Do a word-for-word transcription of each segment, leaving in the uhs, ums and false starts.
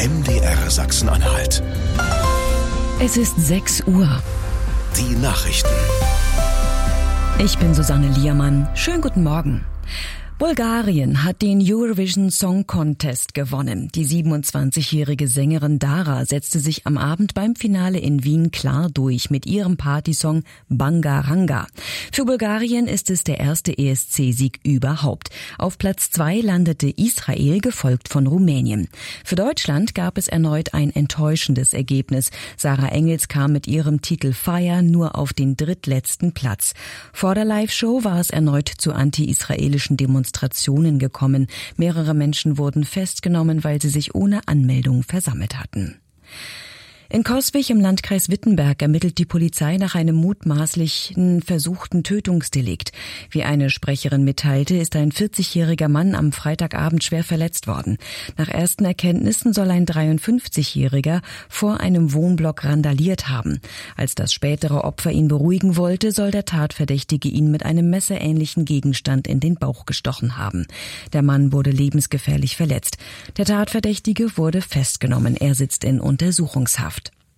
M D R Sachsen-Anhalt. Es ist sechs Uhr. Die Nachrichten. Ich bin Susanne Liermann. Schönen guten Morgen. Bulgarien hat den Eurovision Song Contest gewonnen. Die siebenundzwanzigjährige Sängerin Dara setzte sich am Abend beim Finale in Wien klar durch mit ihrem Partysong Bangaranga. Für Bulgarien ist es der erste E S C-Sieg überhaupt. Auf Platz zwei landete Israel, gefolgt von Rumänien. Für Deutschland gab es erneut ein enttäuschendes Ergebnis. Sarah Engels kam mit ihrem Titel Fire nur auf den drittletzten Platz. Vor der Live-Show war es erneut zu anti-israelischen Demonstrationen Demonstrationen gekommen. Mehrere Menschen wurden festgenommen, weil sie sich ohne Anmeldung versammelt hatten. In Coswig im Landkreis Wittenberg ermittelt die Polizei nach einem mutmaßlichen versuchten Tötungsdelikt. Wie eine Sprecherin mitteilte, ist ein vierzigjähriger Mann am Freitagabend schwer verletzt worden. Nach ersten Erkenntnissen soll ein dreiundfünfzigjähriger vor einem Wohnblock randaliert haben. Als das spätere Opfer ihn beruhigen wollte, soll der Tatverdächtige ihn mit einem messerähnlichen Gegenstand in den Bauch gestochen haben. Der Mann wurde lebensgefährlich verletzt. Der Tatverdächtige wurde festgenommen. Er sitzt in Untersuchungshaft.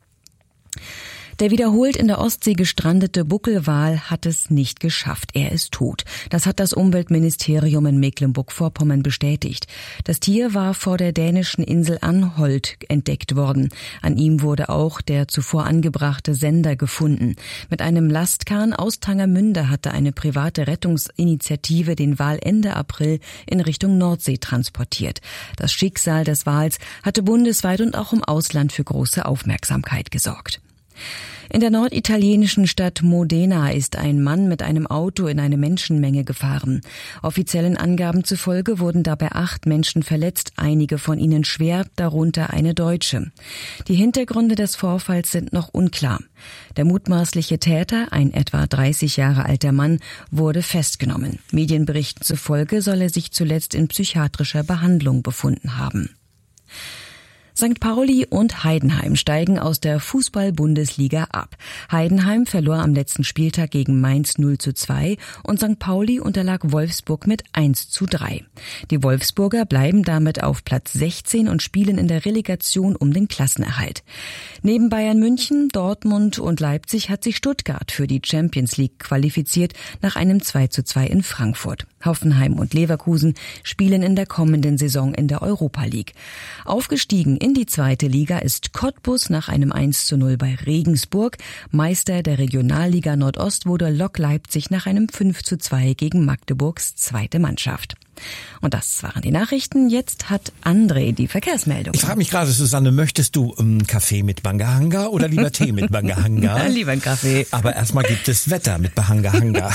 Der wiederholt in der Ostsee gestrandete Buckelwal hat es nicht geschafft. Er ist tot. Das hat das Umweltministerium in Mecklenburg-Vorpommern bestätigt. Das Tier war vor der dänischen Insel Anholt entdeckt worden. An ihm wurde auch der zuvor angebrachte Sender gefunden. Mit einem Lastkahn aus Tangermünde hatte eine private Rettungsinitiative den Wal Ende April in Richtung Nordsee transportiert. Das Schicksal des Wals hatte bundesweit und auch im Ausland für große Aufmerksamkeit gesorgt. In der norditalienischen Stadt Modena ist ein Mann mit einem Auto in eine Menschenmenge gefahren. Offiziellen Angaben zufolge wurden dabei acht Menschen verletzt, einige von ihnen schwer, darunter eine Deutsche. Die Hintergründe des Vorfalls sind noch unklar. Der mutmaßliche Täter, ein etwa dreißig Jahre alter Mann, wurde festgenommen. Medienberichten zufolge soll er sich zuletzt in psychiatrischer Behandlung befunden haben. Sankt Pauli und Heidenheim steigen aus der Fußball-Bundesliga ab. Heidenheim verlor am letzten Spieltag gegen Mainz null zu zwei und Sankt Pauli unterlag Wolfsburg mit eins zu drei. Die Wolfsburger bleiben damit auf Platz sechzehn und spielen in der Relegation um den Klassenerhalt. Neben Bayern München, Dortmund und Leipzig hat sich Stuttgart für die Champions League qualifiziert nach einem zwei zu zwei in Frankfurt. Hoffenheim und Leverkusen spielen in der kommenden Saison in der Europa League. Aufgestiegen in die zweite Liga ist Cottbus nach einem eins zu null bei Regensburg. Meister der Regionalliga Nordost wurde Lok Leipzig nach einem fünf zu zwei gegen Magdeburgs zweite Mannschaft. Und das waren die Nachrichten. Jetzt hat André die Verkehrsmeldung. Ich frage mich gerade, Susanne, möchtest du einen ähm, Kaffee mit Bangahanga oder lieber Tee mit Bangahanga? Lieber einen Kaffee. Aber erstmal gibt es Wetter mit Bangahanga.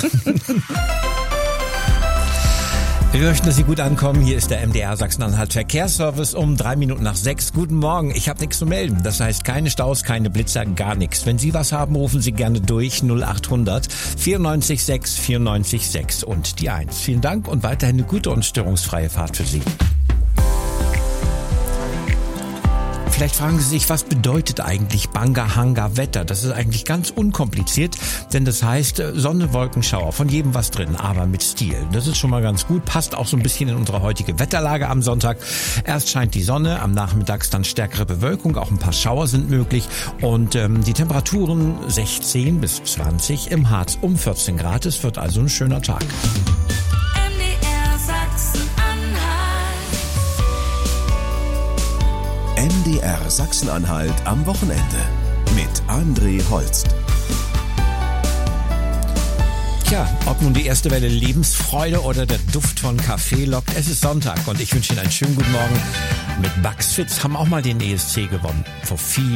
Wir möchten, dass Sie gut ankommen. Hier ist der M D R Sachsen-Anhalt Verkehrsservice um drei Minuten nach sechs. Guten Morgen. Ich habe nichts zu melden. Das heißt keine Staus, keine Blitzer, gar nichts. Wenn Sie was haben, rufen Sie gerne durch null achthundert vierundneunzig sechs vierundneunzig sechs und die eins. Vielen Dank und weiterhin eine gute und störungsfreie Fahrt für Sie. Vielleicht fragen Sie sich, was bedeutet eigentlich Bangahanga-Wetter? Das ist eigentlich ganz unkompliziert, denn das heißt Sonne, Wolken, Schauer, von jedem was drin, aber mit Stil. Das ist schon mal ganz gut, passt auch so ein bisschen in unsere heutige Wetterlage am Sonntag. Erst scheint die Sonne, am Nachmittag dann stärkere Bewölkung, auch ein paar Schauer sind möglich und ähm, die Temperaturen sechzehn bis zwanzig, im Harz um vierzehn Grad. Es wird also ein schöner Tag. M D R Sachsen-Anhalt am Wochenende mit André Holst. Tja, ob nun die erste Welle Lebensfreude oder der Duft von Kaffee lockt, es ist Sonntag und ich wünsche Ihnen einen schönen guten Morgen. Mit Bugs Fitz haben auch mal den E S C gewonnen. Vor vier